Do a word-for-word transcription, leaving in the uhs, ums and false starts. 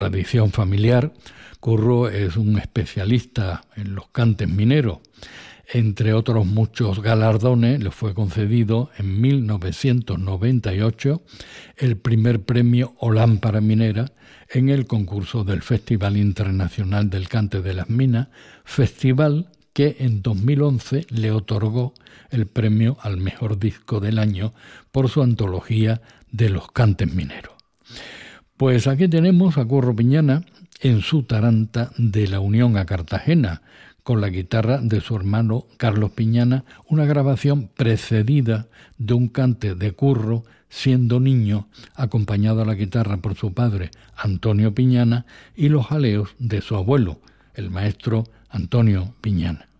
tradición familiar, Curro es un especialista en los cantes mineros. Entre otros muchos galardones, le fue concedido en mil novecientos noventa y ocho el primer premio o lámpara minera en el concurso del Festival Internacional del Cante de las Minas, festival que en dos mil once le otorgó el premio al mejor disco del año por su antología de los cantes mineros. Pues aquí tenemos a Curro Piñana en su taranta de la Unión a Cartagena, con la guitarra de su hermano Carlos Piñana, una grabación precedida de un cante de Curro siendo niño, acompañado a la guitarra por su padre Antonio Piñana y los jaleos de su abuelo, el maestro Antonio Piñana.